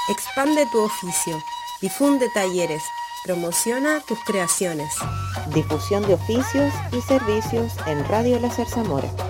Expande tu oficio, difunde talleres, promociona tus creaciones. Difusión de oficios y servicios en Radio La Zarzamora.